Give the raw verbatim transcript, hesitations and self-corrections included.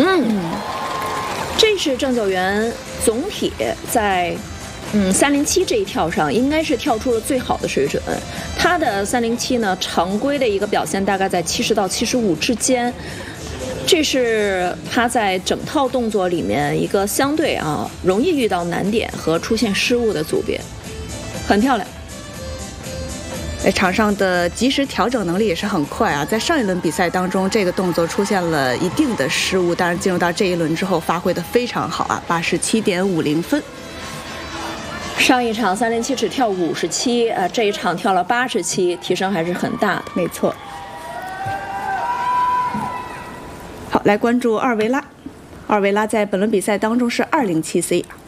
嗯，这是郑九元总体在嗯三零七这一跳上应该是跳出了最好的水准。他的三零七呢，常规的一个表现大概在七十到七十五之间。这是他在整套动作里面一个相对啊容易遇到难点和出现失误的组别，很漂亮。 在场上的及时调整能力也是很快啊！在上一轮比赛当中，这个动作出现了一定的失误，但是进入到这一轮之后，发挥的非常好啊，八十七点五零分。 上一场三零七只跳五十七，呃，这一场跳了八十七，提升还是很大的。 没错。好，来关注二维拉。二维拉在本轮比赛当中是二零七 C。